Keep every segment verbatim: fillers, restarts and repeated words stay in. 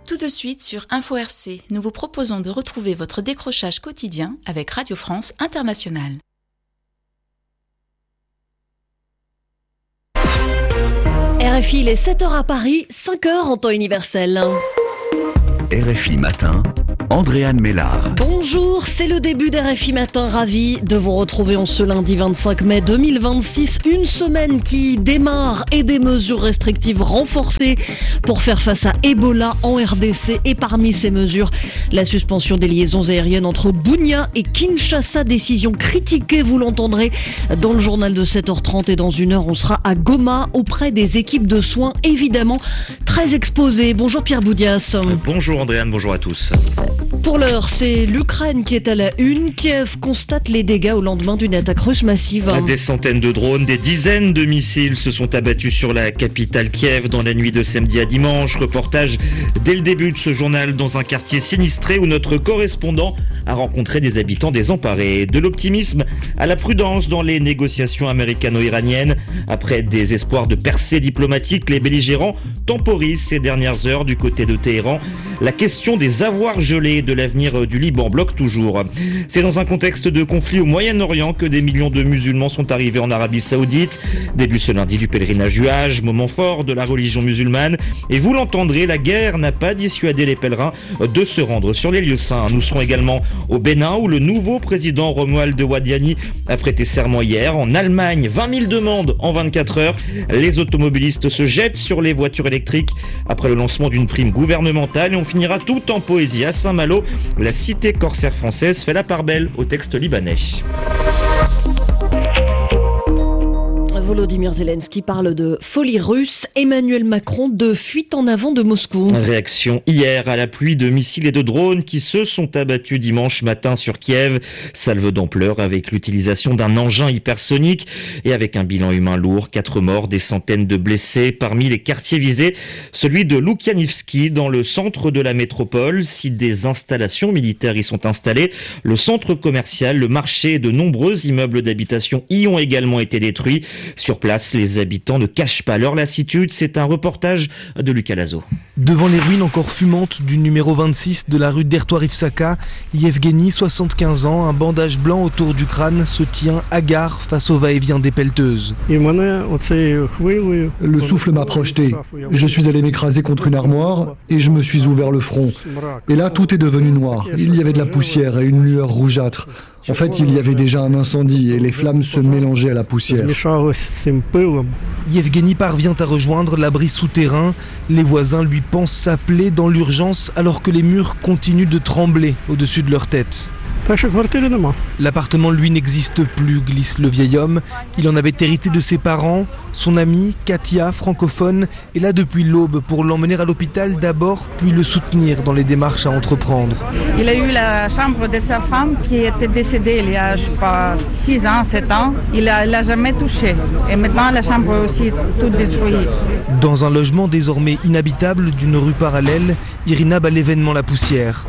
Tout de suite sur Info R C, nous vous proposons de retrouver votre décrochage quotidien avec Radio France Internationale. R F I, il est sept heures à Paris, cinq heures en temps universel. R F I Matin, Andréane Mélard. Bonjour, c'est le début d'R F I Matin, ravi de vous retrouver en ce lundi vingt-cinq mai deux mille vingt-six. Une semaine qui démarre et des mesures restrictives renforcées pour faire face à Ebola en R D C. Et parmi ces mesures, la suspension des liaisons aériennes entre Bunia et Kinshasa, décision critiquée, vous l'entendrez dans le journal de sept heures trente. Et dans une heure, on sera à Goma auprès des équipes de soins, évidemment très exposées. Bonjour Pierre Boudias. Bonjour Andréane, bonjour à tous. Pour l'heure, c'est l'Ukraine qui est à la une. Kiev constate les dégâts au lendemain d'une attaque russe massive. Des centaines de drones, des dizaines de missiles se sont abattus sur la capitale Kiev dans la nuit de samedi à dimanche. Reportage dès le début de ce journal dans un quartier sinistré où notre correspondant a rencontré des habitants désemparés. De l'optimisme à la prudence dans les négociations américano-iraniennes. Après des espoirs de percée diplomatique, les belligérants temporisent ces dernières heures du côté de Téhéran. La question des avoirs gelés de l'avenir du Liban bloque toujours. C'est dans un contexte de conflit au Moyen-Orient que des millions de musulmans sont arrivés en Arabie Saoudite. Début ce lundi du pèlerinage du Hajj, moment fort de la religion musulmane. Et vous l'entendrez, la guerre n'a pas dissuadé les pèlerins de se rendre sur les lieux saints. Nous serons également au Bénin où le nouveau président Romuald Wadiani a prêté serment hier. En Allemagne, vingt mille demandes en vingt-quatre heures. Les automobilistes se jettent sur les voitures électriques après le lancement d'une prime gouvernementale. Et on finira tout en poésie à Saint-Malo. La cité corsaire française fait la part belle au texte libanais. Volodymyr Zelensky parle de folie russe, Emmanuel Macron de fuite en avant de Moscou. Réaction hier à la pluie de missiles et de drones qui se sont abattus dimanche matin sur Kiev. Salve d'ampleur avec l'utilisation d'un engin hypersonique et avec un bilan humain lourd, quatre morts, des centaines de blessés. Parmi les quartiers visés, celui de Loukianivski dans le centre de la métropole. Si des installations militaires y sont installées, le centre commercial, le marché et de nombreux immeubles d'habitation y ont également été détruits. Sur place, les habitants ne cachent pas leur lassitude. C'est un reportage de Lucas Lazo. Devant les ruines encore fumantes du numéro vingt-six de la rue d'Ertoire-Ivsaka, Yevgeny, soixante-quinze ans, un bandage blanc autour du crâne, se tient hagard face au va-et-vient des pelleteuses. Le souffle m'a projeté. Je suis allé m'écraser contre une armoire et je me suis ouvert le front. Et là, tout est devenu noir. Il y avait de la poussière et une lueur rougeâtre. En fait, il y avait déjà un incendie et les flammes se mélangeaient à la poussière. Yevgeny parvient à rejoindre l'abri souterrain. Les voisins lui pansent sa plaie dans l'urgence alors que les murs continuent de trembler au-dessus de leur tête. L'appartement, lui, n'existe plus, glisse le vieil homme. Il en avait hérité de ses parents. Son amie, Katia, francophone, est là depuis l'aube pour l'emmener à l'hôpital d'abord, puis le soutenir dans les démarches à entreprendre. Il a eu la chambre de sa femme qui était décédée il y a, je sais pas, six ans, sept ans. Il ne l'a jamais touchée. Et maintenant, la chambre aussi toute détruite. Dans un logement désormais inhabitable d'une rue parallèle, Irina bat l'événement la poussière.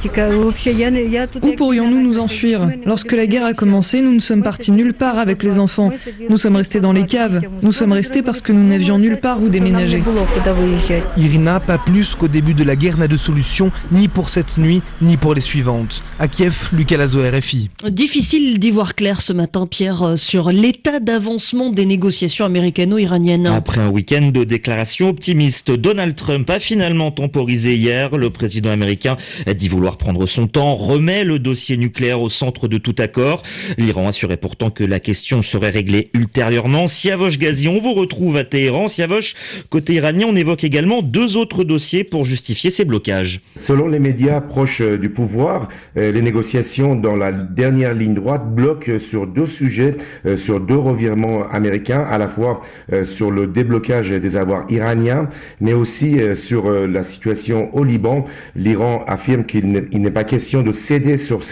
Où pourrions-nous nous enfuir ? Lorsque la guerre a commencé, nous ne sommes partis nulle part avec les enfants. Nous sommes restés dans les caves. Nous sommes restés parce que nous n'avions nulle part où déménager. Irina, pas plus qu'au début de la guerre, n'a de solution ni pour cette nuit, ni pour les suivantes. À Kiev, Lucas Lazo, R F I. Difficile d'y voir clair ce matin, Pierre, sur l'état d'avancement des négociations américano-iraniennes. Après un week-end de déclarations optimistes, Donald Trump a finalement temporisé hier. Le président américain dit vouloir prendre son temps, remet le dossier nucléaire au centre de tout accord. L'Iran assurait pourtant que la question serait réglée ultérieurement. Siavosh Ghazi, on vous retrouve à Téhéran. Siavosh, côté iranien, on évoque également deux autres dossiers pour justifier ces blocages. Selon les médias proches du pouvoir, les négociations dans la dernière ligne droite bloquent sur deux sujets, sur deux revirements américains, à la fois sur le déblocage des avoirs iraniens, mais aussi sur la situation au Liban. L'Iran affirme qu'il n'est pas question de céder sur ces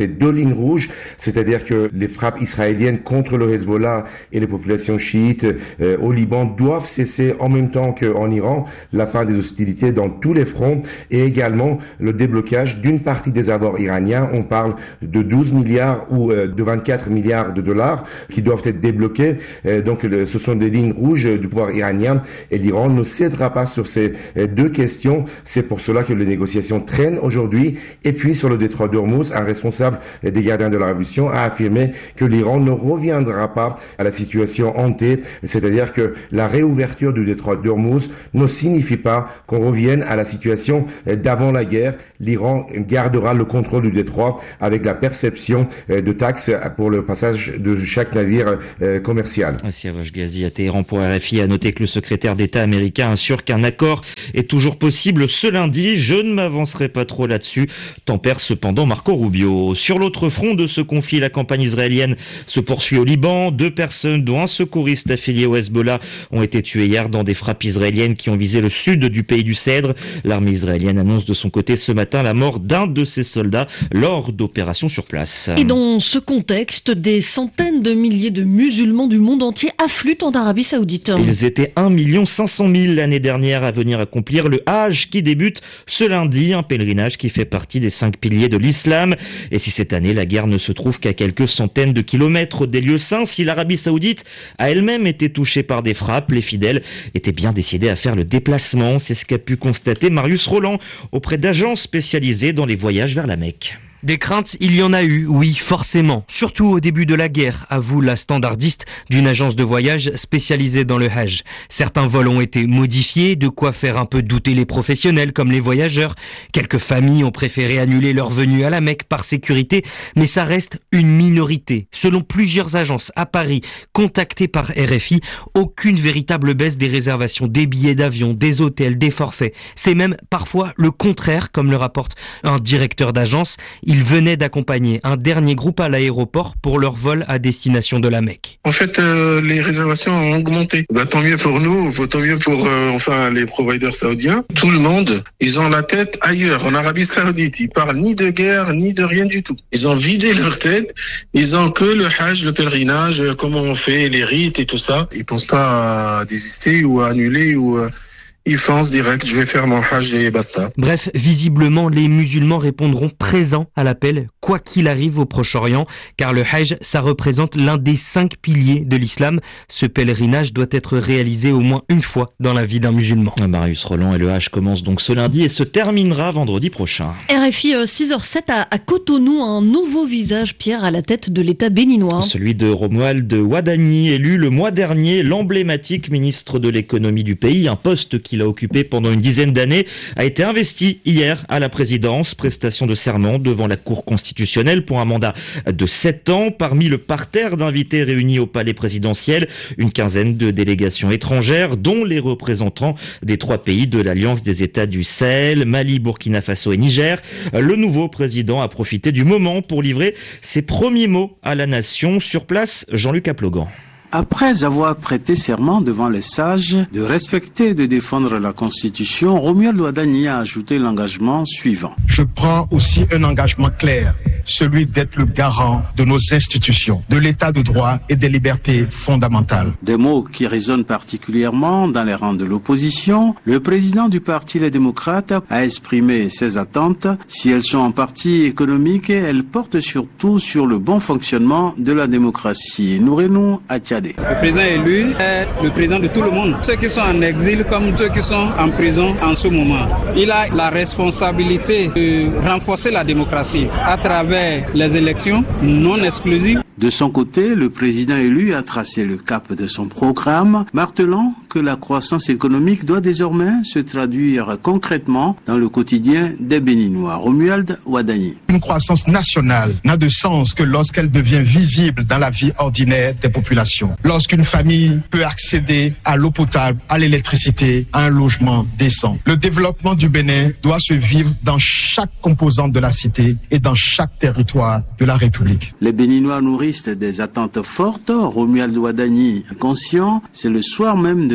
ces deux lignes rouges, c'est-à-dire que les frappes israéliennes contre le Hezbollah et les populations chiites euh, au Liban doivent cesser en même temps qu'en Iran, la fin des hostilités dans tous les fronts et également le déblocage d'une partie des avoirs iraniens. On parle de douze milliards ou euh, de vingt-quatre milliards de dollars qui doivent être débloqués. Euh, donc le, ce sont des lignes rouges du pouvoir iranien et l'Iran ne cédera pas sur ces euh, deux questions. C'est pour cela que les négociations traînent aujourd'hui. Et puis sur le détroit d'Ormuz, un responsable des gardiens de la révolution a affirmé que l'Iran ne reviendra pas à la situation hantée, c'est-à-dire que la réouverture du détroit d'Ormuz ne signifie pas qu'on revienne à la situation d'avant la guerre. L'Iran gardera le contrôle du détroit avec la perception de taxes pour le passage de chaque navire commercial. Siavash Ghazi à Téhéran pour R F I a noté que le secrétaire d'État américain assure qu'un accord est toujours possible ce lundi. Je ne m'avancerai pas trop là-dessus, tempère cependant Marco Rubio. Sur l'autre front de ce conflit, la campagne israélienne se poursuit au Liban. Deux personnes, dont un secouriste affilié au Hezbollah, ont été tuées hier dans des frappes israéliennes qui ont visé le sud du pays du Cèdre. L'armée israélienne annonce de son côté ce matin la mort d'un de ses soldats lors d'opérations sur place. Et dans ce contexte, des centaines de milliers de musulmans du monde entier affluent en Arabie Saoudite. Ils étaient un million cinq cent mille l'année dernière à venir accomplir le Hajj qui débute ce lundi, un pèlerinage qui fait partie des cinq piliers de l'islam. Et si cette année la guerre ne se trouve qu'à quelques centaines de kilomètres des lieux saints, si l'Arabie Saoudite a elle-même été touchée par des frappes, les fidèles étaient bien décidés à faire le déplacement. C'est ce qu'a pu constater Marius Roland auprès d'agences spécialisées dans les voyages vers la Mecque. Des craintes, il y en a eu, oui, forcément. Surtout au début de la guerre, avoue la standardiste d'une agence de voyage spécialisée dans le Hajj. Certains vols ont été modifiés, de quoi faire un peu douter les professionnels comme les voyageurs. Quelques familles ont préféré annuler leur venue à la Mecque par sécurité, mais ça reste une minorité. Selon plusieurs agences à Paris, contactées par R F I, aucune véritable baisse des réservations des billets d'avion, des hôtels, des forfaits. C'est même parfois le contraire, comme le rapporte un directeur d'agence. Ils venaient d'accompagner un dernier groupe à l'aéroport pour leur vol à destination de la Mecque. En fait, euh, les réservations ont augmenté. Bah, tant mieux pour nous, tant mieux pour euh, enfin les providers saoudiens. Tout le monde, ils ont la tête ailleurs, en Arabie Saoudite. Ils parlent ni de guerre, ni de rien du tout. Ils ont vidé leur tête. Ils ont que le Hajj, le pèlerinage, comment on fait les rites et tout ça. Ils pensent pas à désister ou à annuler ou... Euh, Ils foncent direct, je vais faire mon Hajj et basta. Bref, visiblement, les musulmans répondront présents à l'appel, quoi qu'il arrive au Proche-Orient, car le Hajj, ça représente l'un des cinq piliers de l'islam. Ce pèlerinage doit être réalisé au moins une fois dans la vie d'un musulman. Marius Roland, et le Hajj commence donc ce lundi et se terminera vendredi prochain. R F I six heures zéro sept à, à Cotonou, un nouveau visage, Pierre, à la tête de l'État béninois. Celui de Romuald Wadani, élu le mois dernier l'emblématique ministre de l'économie du pays, un poste qui a occupé pendant une dizaine d'années, a été investi hier à la présidence, prestation de serment devant la Cour constitutionnelle pour un mandat de sept ans. Parmi le parterre d'invités réunis au palais présidentiel, une quinzaine de délégations étrangères, dont les représentants des trois pays de l'Alliance des États du Sahel, Mali, Burkina Faso et Niger. Le nouveau président a profité du moment pour livrer ses premiers mots à la nation. Sur place, Jean-Luc Aplogan. Après avoir prêté serment devant les sages de respecter et de défendre la Constitution, Romuald Wadani a ajouté l'engagement suivant. Je prends aussi un engagement clair, celui d'être le garant de nos institutions, de l'état de droit et des libertés fondamentales. Des mots qui résonnent particulièrement dans les rangs de l'opposition. Le président du Parti Les Démocrates a exprimé ses attentes. Si elles sont en partie économiques, elles portent surtout sur le bon fonctionnement de la démocratie. Nourenou Athiadé. Le président élu est le président de tout le monde. Ceux qui sont en exil comme ceux qui sont en prison en ce moment. Il a la responsabilité de renforcer la démocratie à travers les élections non exclusives. De son côté, le président élu a tracé le cap de son programme, martelant que la croissance économique doit désormais se traduire concrètement dans le quotidien des Béninois. Romuald Wadani. Une croissance nationale n'a de sens que lorsqu'elle devient visible dans la vie ordinaire des populations. Lorsqu'une famille peut accéder à l'eau potable, à l'électricité, à un logement décent. Le développement du Bénin doit se vivre dans chaque composante de la cité et dans chaque territoire de la République. Les Béninois nourrissent des attentes fortes. Romuald Wadani, conscient, c'est le soir même de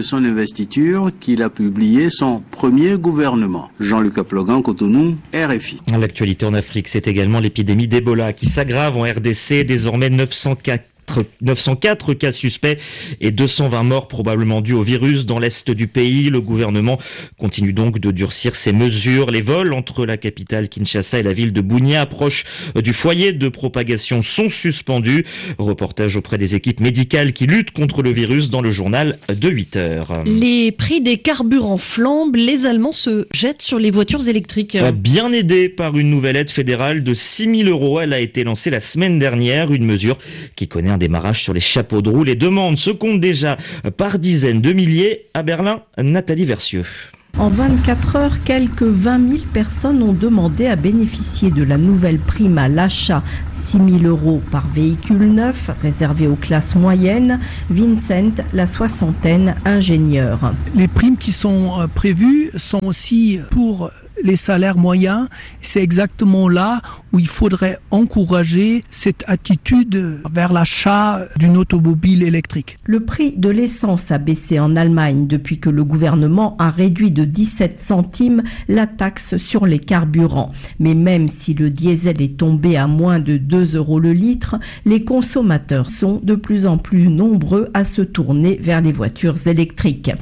de son investiture qu'il a publié son premier gouvernement. Jean-Luc Aplogan, Cotonou, R F I. L'actualité en Afrique, c'est également l'épidémie d'Ebola qui s'aggrave en R D C, désormais neuf cent quatre neuf cent quatre cas suspects et deux cent vingt morts probablement dus au virus dans l'est du pays. Le gouvernement continue donc de durcir ses mesures. Les vols entre la capitale Kinshasa et la ville de Bunia, proche du foyer de propagation, sont suspendus. Reportage auprès des équipes médicales qui luttent contre le virus dans le journal de huit heures. Les prix des carburants flambent, les Allemands se jettent sur les voitures électriques. Bien aidée par une nouvelle aide fédérale de six mille euros, elle a été lancée la semaine dernière, une mesure qui connaît un démarrage sur les chapeaux de roue. Les demandes se comptent déjà par dizaines de milliers. À Berlin, Nathalie Versieux. En vingt-quatre heures, quelques vingt mille personnes ont demandé à bénéficier de la nouvelle prime à l'achat, six mille euros par véhicule neuf, réservé aux classes moyennes. Vincent, la soixantaine, ingénieur. Les primes qui sont prévues sont aussi pour les salaires moyens. C'est exactement là où il faudrait encourager cette attitude vers l'achat d'une automobile électrique. Le prix de l'essence a baissé en Allemagne depuis que le gouvernement a réduit de dix-sept centimes la taxe sur les carburants. Mais même si le diesel est tombé à moins de deux euros le litre, les consommateurs sont de plus en plus nombreux à se tourner vers les voitures électriques.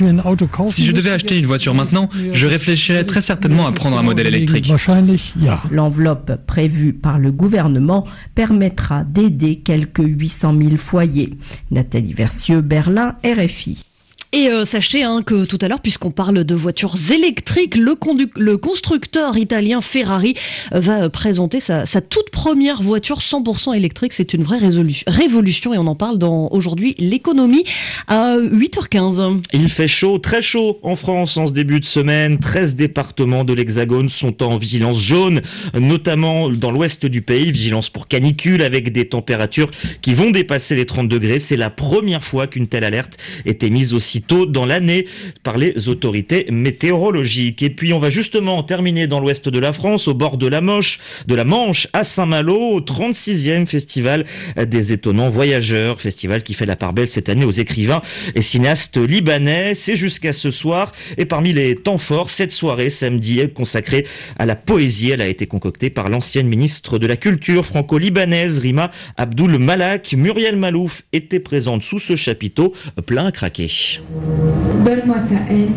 Si je devais acheter une voiture maintenant, je réfléchirais très certainement à prendre un modèle électrique. L'enveloppe prévue par le gouvernement permettra d'aider quelques huit cent mille foyers. Nathalie Versieux, Berlin, R F I. Et euh, sachez hein, que tout à l'heure, puisqu'on parle de voitures électriques, le, condu- le constructeur italien Ferrari euh, va euh, présenter sa, sa toute première voiture cent pour cent électrique. C'est une vraie résolu- révolution et on en parle dans aujourd'hui l'économie à huit heures quinze. Il fait chaud, très chaud en France en ce début de semaine. treize départements de l'Hexagone sont en vigilance jaune, notamment dans l'ouest du pays. Vigilance pour canicule avec des températures qui vont dépasser les trente degrés. C'est la première fois qu'une telle alerte est émise aussi tôt dans l'année par les autorités météorologiques. Et puis on va justement terminer dans l'ouest de la France, au bord de la Manche, de la Manche à Saint-Malo, au trente-sixième festival des étonnants voyageurs, festival qui fait la part belle cette année aux écrivains et cinéastes libanais. C'est jusqu'à ce soir et parmi les temps forts, cette soirée samedi est consacrée à la poésie. Elle a été concoctée par l'ancienne ministre de la Culture franco-libanaise Rima Abdul Malak. Muriel Malouf était présente sous ce chapiteau plein à craquer. Donne-moi ta haine,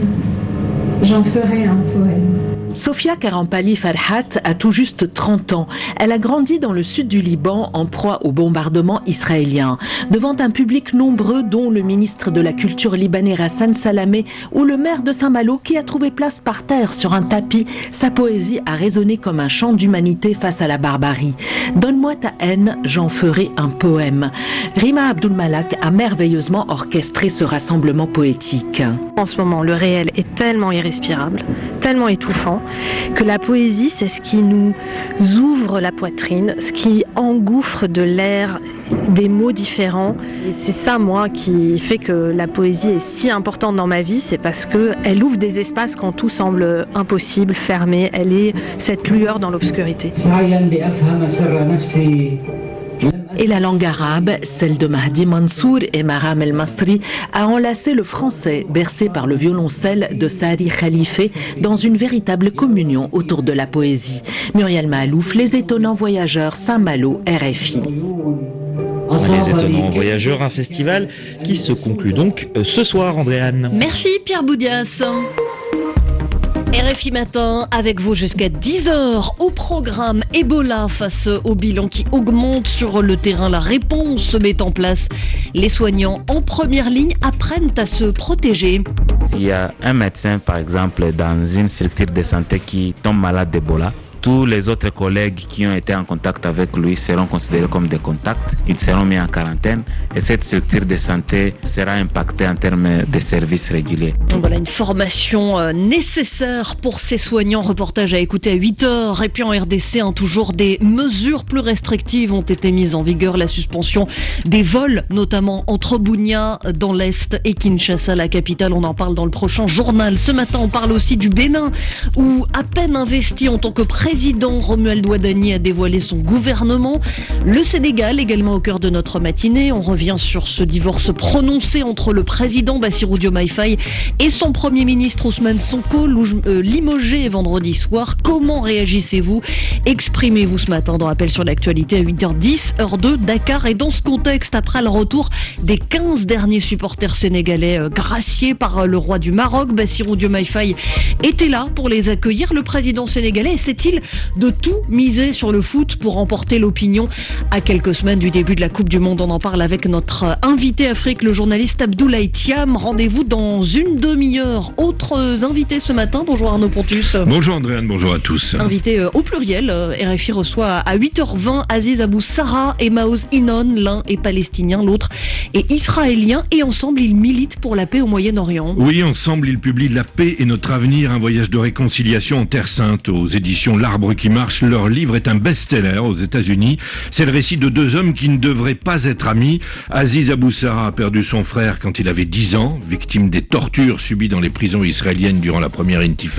j'en ferai un poème. Sofia Karampali Farhat a tout juste trente ans. Elle a grandi dans le sud du Liban en proie aux bombardements israéliens. Devant un public nombreux dont le ministre de la Culture libanais Hassan Salamé ou le maire de Saint-Malo qui a trouvé place par terre sur un tapis, sa poésie a résonné comme un chant d'humanité face à la barbarie. Donne-moi ta haine, j'en ferai un poème. Rima Abdul Malak a merveilleusement orchestré ce rassemblement poétique. En ce moment, le réel est tellement irrespirable, tellement étouffant, que la poésie, c'est ce qui nous ouvre la poitrine, ce qui engouffre de l'air, des mots différents. Et c'est ça, moi, qui fait que la poésie est si importante dans ma vie, c'est parce qu'elle ouvre des espaces quand tout semble impossible, fermé. Elle est cette lueur dans l'obscurité. Et la langue arabe, celle de Mahdi Mansour et Maram El Masri, a enlacé le français, bercé par le violoncelle de Sari Khalifé, dans une véritable communion autour de la poésie. Muriel Malouf, Les Étonnants Voyageurs, Saint-Malo, R F I. Les Étonnants Voyageurs, un festival qui se conclut donc ce soir, Andréane. Merci Pierre Boudias. R F I Matin avec vous jusqu'à dix heures au programme Ebola face au bilan qui augmente sur le terrain. La réponse se met en place. Les soignants en première ligne apprennent à se protéger. S'il y a un médecin par exemple dans une structure de santé qui tombe malade d'Ebola, tous les autres collègues qui ont été en contact avec lui seront considérés comme des contacts. Ils seront mis en quarantaine et cette structure de santé sera impactée en termes de services réguliers. Voilà une formation euh, nécessaire pour ces soignants. Reportage à écouter à huit heures. Et puis en R D C, hein, toujours des mesures plus restrictives ont été mises en vigueur. La suspension des vols, notamment entre Bunia dans l'Est et Kinshasa, la capitale. On en parle dans le prochain journal. Ce matin, on parle aussi du Bénin où, à peine investi en tant que président président Romuald Ouadani a dévoilé son gouvernement. Le Sénégal, également au cœur de notre matinée. On revient sur ce divorce prononcé entre le président Bassirou Diomaye Faye et son premier ministre Ousmane Sonko, limogé vendredi soir. Comment réagissez-vous? Exprimez-vous ce matin dans Appel sur l'actualité à huit heures dix, heure de Dakar. Et dans ce contexte, après le retour des quinze derniers supporters sénégalais graciés par le roi du Maroc, Bassirou Diomaye Faye était là pour les accueillir. Le président sénégalais essaie-t-il de tout miser sur le foot pour remporter l'opinion à quelques semaines du début de la Coupe du Monde? On en parle avec notre invité Afrique, le journaliste Abdoulaye Thiam. Rendez-vous dans une demi-heure. Autres invités ce matin. Bonjour Arnaud Pontus. Bonjour Andréane, bonjour à tous. Invité euh, au pluriel, euh, R F I reçoit à huit heures vingt Aziz Abou Sarra et Maoz Inon. L'un est palestinien, l'autre est israélien. Et ensemble, ils militent pour la paix au Moyen-Orient. Oui, ensemble, ils publient La paix et notre avenir, un voyage de réconciliation en Terre Sainte aux éditions L'Arbre qui marche. Leur livre est un best-seller aux États-Unis. C'est le récit de deux hommes qui ne devraient pas être amis. Aziz Abou Sarra a perdu son frère quand il avait dix ans, victime des tortures subies dans les prisons israéliennes durant la première intifada.